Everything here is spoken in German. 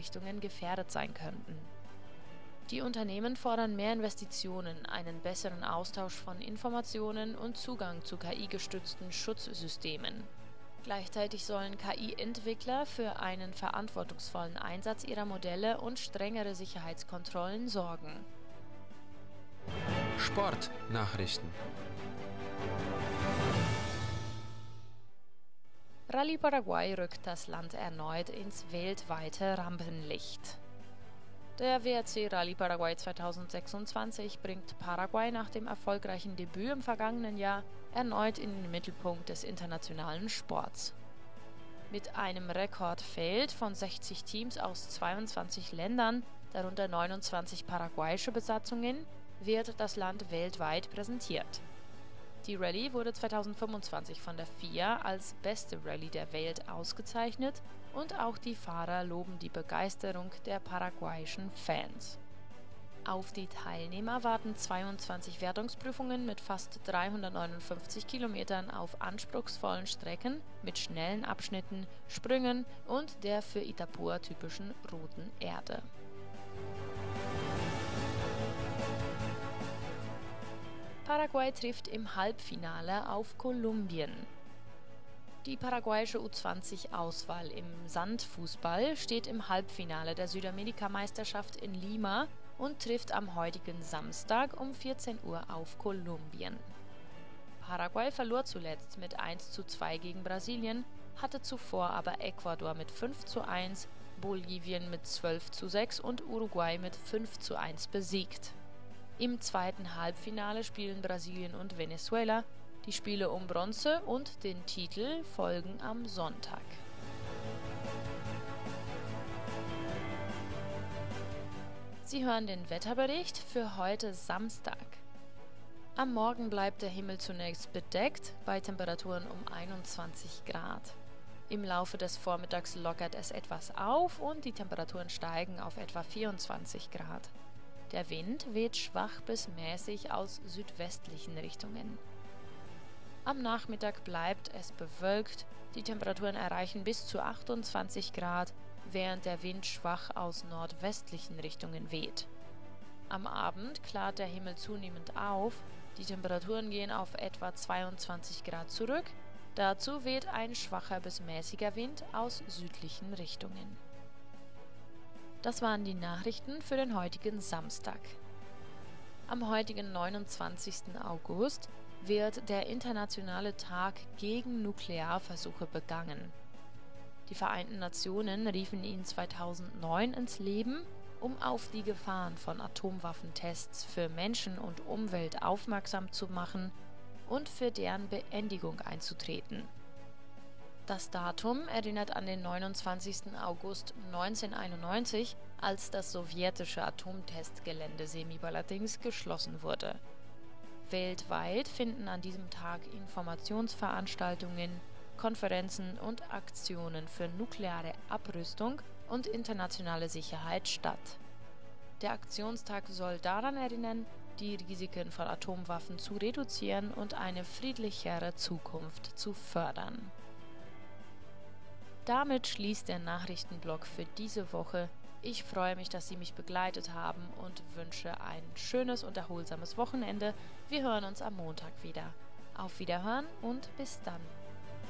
Richtungen gefährdet sein könnten. Die Unternehmen fordern mehr Investitionen, einen besseren Austausch von Informationen und Zugang zu KI-gestützten Schutzsystemen. Gleichzeitig sollen KI-Entwickler für einen verantwortungsvollen Einsatz ihrer Modelle und strengere Sicherheitskontrollen sorgen. Sportnachrichten. Rallye Paraguay rückt das Land erneut ins weltweite Rampenlicht. Der WRC Rallye Paraguay 2026 bringt Paraguay nach dem erfolgreichen Debüt im vergangenen Jahr erneut in den Mittelpunkt des internationalen Sports. Mit einem Rekordfeld von 60 Teams aus 22 Ländern, darunter 29 paraguayische Besatzungen, wird das Land weltweit präsentiert. Die Rallye wurde 2025 von der FIA als beste Rallye der Welt ausgezeichnet und auch die Fahrer loben die Begeisterung der paraguayischen Fans. Auf die Teilnehmer warten 22 Wertungsprüfungen mit fast 359 Kilometern auf anspruchsvollen Strecken mit schnellen Abschnitten, Sprüngen und der für Itapúa typischen roten Erde. Paraguay trifft im Halbfinale auf Kolumbien. Die paraguayische U20-Auswahl im Sandfußball steht im Halbfinale der Südamerika-Meisterschaft in Lima und trifft am heutigen Samstag um 14 Uhr auf Kolumbien. Paraguay verlor zuletzt mit 1:2 gegen Brasilien, hatte zuvor aber Ecuador mit 5:1, Bolivien mit 12:6 und Uruguay mit 5:1 besiegt. Im zweiten Halbfinale spielen Brasilien und Venezuela. Die Spiele um Bronze und den Titel folgen am Sonntag. Sie hören den Wetterbericht für heute Samstag. Am Morgen bleibt der Himmel zunächst bedeckt, bei Temperaturen um 21 Grad. Im Laufe des Vormittags lockert es etwas auf und die Temperaturen steigen auf etwa 24 Grad. Der Wind weht schwach bis mäßig aus südwestlichen Richtungen. Am Nachmittag bleibt es bewölkt, die Temperaturen erreichen bis zu 28 Grad, während der Wind schwach aus nordwestlichen Richtungen weht. Am Abend klart der Himmel zunehmend auf, die Temperaturen gehen auf etwa 22 Grad zurück, dazu weht ein schwacher bis mäßiger Wind aus südlichen Richtungen. Das waren die Nachrichten für den heutigen Samstag. Am heutigen 29. August wird der Internationale Tag gegen Nuklearversuche begangen. Die Vereinten Nationen riefen ihn 2009 ins Leben, um auf die Gefahren von Atomwaffentests für Menschen und Umwelt aufmerksam zu machen und für deren Beendigung einzutreten. Das Datum erinnert an den 29. August 1991, als das sowjetische Atomtestgelände Semipalatinsk geschlossen wurde. Weltweit finden an diesem Tag Informationsveranstaltungen, Konferenzen und Aktionen für nukleare Abrüstung und internationale Sicherheit statt. Der Aktionstag soll daran erinnern, die Risiken von Atomwaffen zu reduzieren und eine friedlichere Zukunft zu fördern. Damit schließt der Nachrichtenblock für diese Woche. Ich freue mich, dass Sie mich begleitet haben und wünsche ein schönes und erholsames Wochenende. Wir hören uns am Montag wieder. Auf Wiederhören und bis dann.